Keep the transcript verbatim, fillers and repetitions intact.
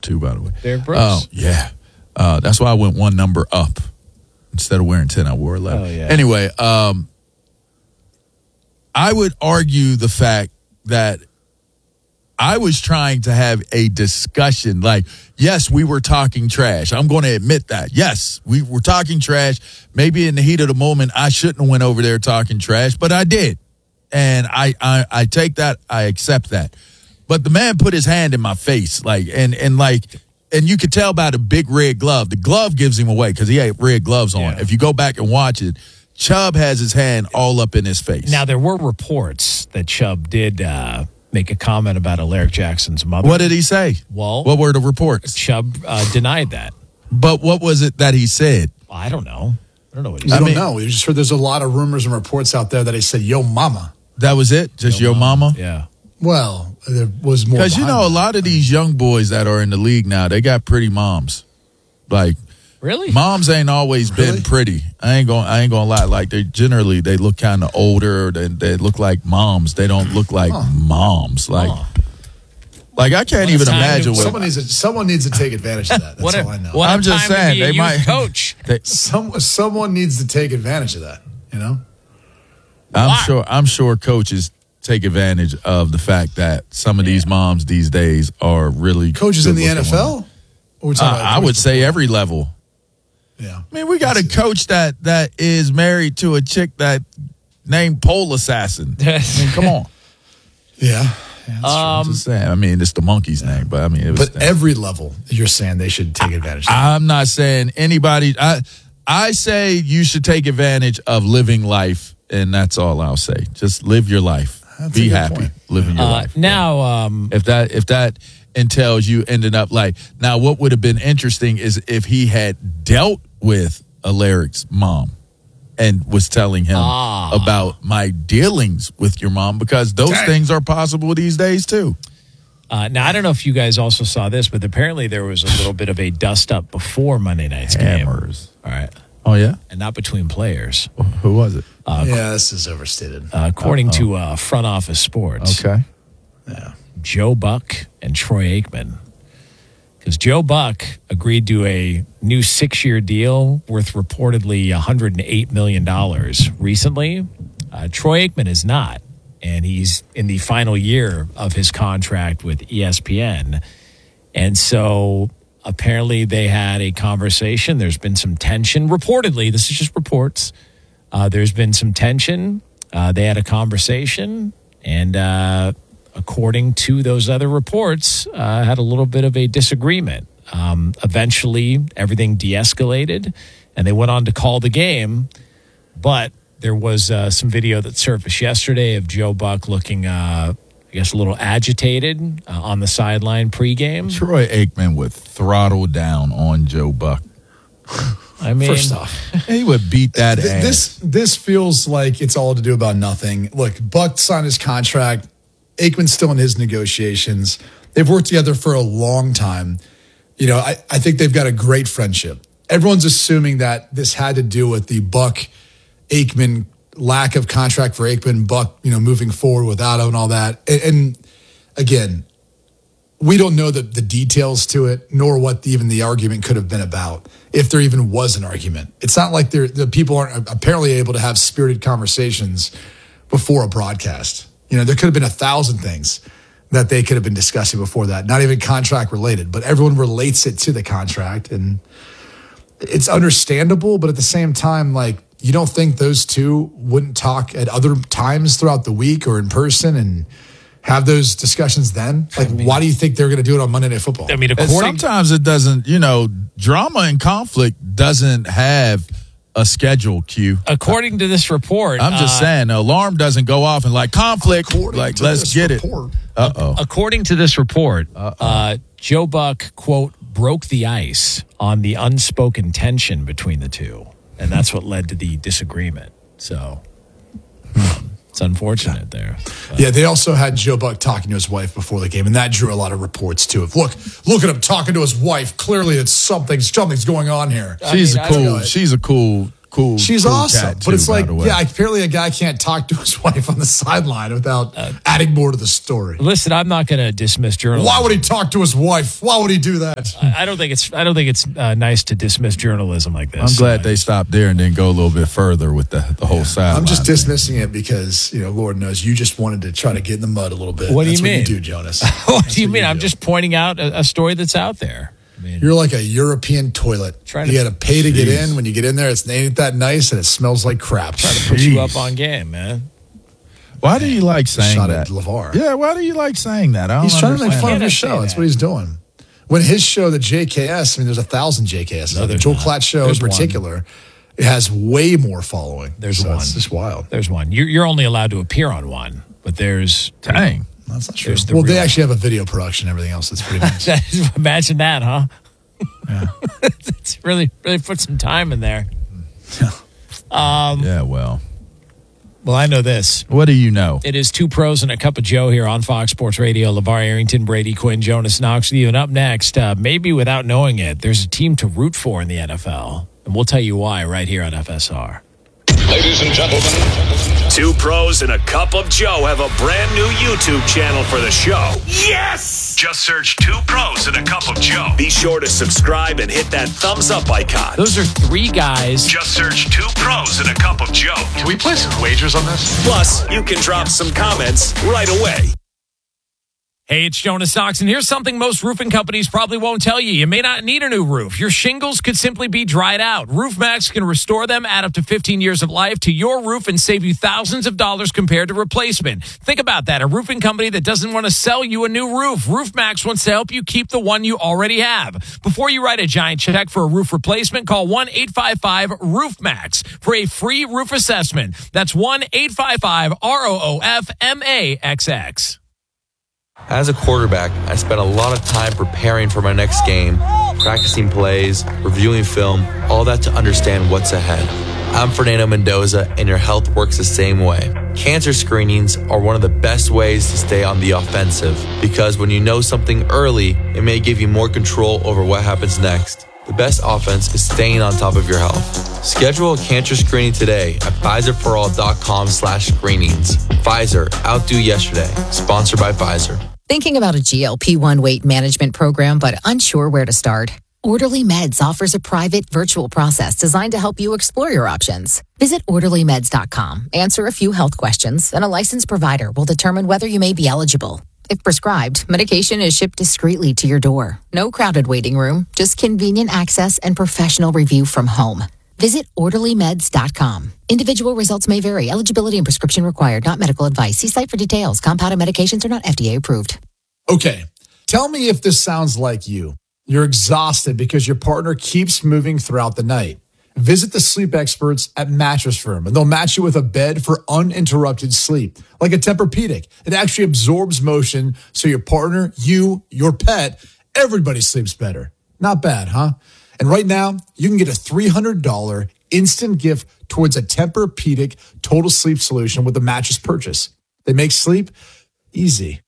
too, by the way. Derrick Brooks. Oh, yeah. Uh, that's why I went one number up. Instead of wearing ten, I wore eleven. Oh, yeah. Anyway, um, I would argue the fact that I was trying to have a discussion. Like, yes, we were talking trash. I'm going to admit that. Yes, we were talking trash. Maybe in the heat of the moment, I shouldn't have went over there talking trash, but I did. And I, I, I take that. I accept that. But the man put his hand in my face, like, and, and like, and you could tell by the big red glove. The glove gives him away because he had red gloves on. Yeah. If you go back and watch it, Chubb has his hand all up in his face. Now, there were reports that Chubb did uh, make a comment about Alaric Jackson's mother. What did he say? Well, what were the reports? Chubb uh, denied that. But what was it that he said? I don't know. I don't know what he You said. don't mean- know. We just heard there's a lot of rumors and reports out there that he said, yo, mama. That was it? Just your mama? Yeah. Well, there was more. Because, you behind know, a that. lot of these young boys that are in the league now, they got pretty moms. Like, Really? moms ain't always Really? been pretty. I ain't going I ain't gonna lie. Like, they generally, they look kind of older. They, they look like moms. They don't look like Huh. moms. Like, Huh. like I can't What a even time imagine to- what. Someone needs to, someone needs to take advantage of that. That's What a, all I know. what a I'm just time to saying, be a they youth might- coach. they- Some, someone needs to take advantage of that, you know? I'm Why? sure. I'm sure coaches take advantage of the fact that some of these moms these days are really Coaches in the good-looking N F L? women. Or we're Uh, talking about I would coaches say before? every level. Yeah. I mean, we got a coach that that is married to a chick that named Pole Assassin. I mean, come on. Yeah. yeah that's true. I'm just saying. I mean, it's the monkey's name, but I mean, it was. But every level, you're saying they should take advantage of that. I'm not saying anybody. I I say you should take advantage of living life, and that's all I'll say. Just live your life. That's a Be good happy point. living your Uh, life. now, um, If that if that entails you ending up like now, what would have been interesting is if he had dealt with Alaric's mom and was telling him Ah. about my dealings with your mom, because those Dang. things are possible these days too. uh, now I don't know if you guys also saw this, but apparently there was a little bit of a dust up before Monday night's Hammers. game. All right, Oh yeah, and not between players. who was it? yeah, this is overstated. Uh, according to uh, Front Office Sports, Okay. yeah. Joe Buck and Troy Aikman. Because Joe Buck agreed to a new six-year deal worth reportedly one hundred eight million dollars recently. Uh, Troy Aikman is not, and he's in the final year of his contract with E S P N. And so apparently they had a conversation. There's been some tension. Reportedly, this is just reports. Uh, there's been some tension. Uh, they had a conversation, and uh, according to those other reports, uh, had a little bit of a disagreement. Um, eventually, everything de-escalated, and they went on to call the game. But there was uh, some video that surfaced yesterday of Joe Buck looking, uh, I guess, a little agitated uh, on the sideline pregame. Troy Aikman would throttle down on Joe Buck. I mean, First off, He would beat that th- ass. this this feels like it's all to do about nothing. Look, Buck signed his contract. Aikman's still in his negotiations. They've worked together for a long time. You know, I, I think they've got a great friendship. Everyone's assuming that this had to do with the Buck Aikman lack of contract for Aikman, Buck, you know, moving forward without him and all that. And, and again, we don't know the, the details to it, nor what the, even the argument could have been about, if there even was an argument. It's not like they're, the people aren't apparently able to have spirited conversations before a broadcast. You know, there could have been a thousand things that they could have been discussing before that, not even contract related, but everyone relates it to the contract. And it's understandable, but at the same time, like, you don't think those two wouldn't talk at other times throughout the week or in person and have those discussions then? Like, why do you think they're going to do it on Monday Night Football? I mean, And according sometimes it doesn't, you know, drama and conflict doesn't have a schedule, Q. according to this report, I'm just uh, saying, the alarm doesn't go off and like conflict, According like to let's this get report. it. Uh-oh. According to this report, uh, Joe Buck, quote, broke the ice on the unspoken tension between the two. And that's what led to the disagreement. So um, it's unfortunate there. But, Yeah, they also had Joe Buck talking to his wife before the game, and that drew a lot of reports too. Of look, look at him talking to his wife. Clearly, it's something. Something's going on here. She's mean, a I don't cool, know. she's a cool, cool. She's cool awesome. cat, But too, it's by like, the way. yeah, apparently a guy can't talk to his wife on the sideline without uh, adding more to the story. Listen, I'm not going to dismiss journalism. Why would he talk to his wife? Why would he do that? I I don't think it's. I don't think it's uh, nice to dismiss journalism like this. I'm glad Uh, they stopped there and then go a little bit further with the, the whole side. I'm just dismissing it because, you know, Lord knows you just wanted to try to get in the mud a little bit. What do you That's mean? What you do, Jonas. What That's do you what mean? I'm do. just pointing out a, a story that's out there. I mean, You're like a European toilet. Trying You to- got to pay to get Jeez. in. When you get in there, it's ain't that nice and it smells like crap. Try to put you Jeez. up on game, man. Why do you like saying shot that? at LeVar. Yeah, why do you like saying that? I don't He's trying to make understand fun that. of his Can't show. say That's that. what he's doing. When his show, the J K S, I mean, there's a thousand J K Ss. No, the there's Joel not. Klatt show There's in particular, it has way more following. There's So one. It's just wild. There's one. You're, you're only allowed to appear on one, but there's. Dang. That's not true. There's the Well, they real- actually have a video production and everything else. That's pretty nice. Imagine that, huh? It's really, really put some time in there. Yeah, well. Well, I know this. What do you know? It is Two Pros and a Cup of Joe here on Fox Sports Radio. LeVar Arrington, Brady Quinn, Jonas Knox with you. And up next, uh, maybe without knowing it, there's a team to root for in the N F L. And we'll tell you why right here on F S R. Ladies and gentlemen, Two Pros and a Cup of Joe have a brand new YouTube channel for the show. Yes! Just search Two Pros and a Cup of Joe. Be sure to subscribe and hit that thumbs up icon. Those are three guys. Just search Two Pros and a Cup of Joe. can we play some wagers on this? Plus, you can drop some comments right away. Hey, it's Jonas Knox, and here's something most roofing companies probably won't tell you. You may not need a new roof. Your shingles could simply be dried out. RoofMax can restore them, add up to fifteen years of life to your roof, and save you thousands of dollars compared to replacement. Think about that. A roofing company that doesn't want to sell you a new roof. RoofMax wants to help you keep the one you already have. Before you write a giant check for a roof replacement, call one eight five five RoofMax for a free roof assessment. That's one eight five five R O O F M A X X. As a quarterback, I spent a lot of time preparing for my next game, practicing plays, reviewing film, all that to understand what's ahead. I'm Fernando Mendoza, and your health works the same way. Cancer screenings are one of the best ways to stay on the offensive, because when you know something early, it may give you more control over what happens next. The best offense is staying on top of your health. Schedule a cancer screening today at Pfizer For All dot com slash screenings. Pfizer, outdo yesterday. Sponsored by Pfizer. Thinking about a G L P one weight management program but unsure where to start? Orderly Meds offers a private virtual process designed to help you explore your options. Visit orderly meds dot com, answer a few health questions, and a licensed provider will determine whether you may be eligible. If prescribed, medication is shipped discreetly to your door. No crowded waiting room, just convenient access and professional review from home. Visit orderly meds dot com. Individual results may vary. Eligibility and prescription required. Not medical advice. See site for details. Compounded medications are not F D A approved. Okay, tell me if this sounds like you. You're exhausted because your partner keeps moving throughout the night. Visit the sleep experts at Mattress Firm, and they'll match you with a bed for uninterrupted sleep, like a Tempur-Pedic. It actually absorbs motion so your partner, you, your pet, everybody sleeps better. Not bad, huh? And right now, you can get a three hundred dollars instant gift towards a Tempur-Pedic total sleep solution with a mattress purchase. They make sleep easy.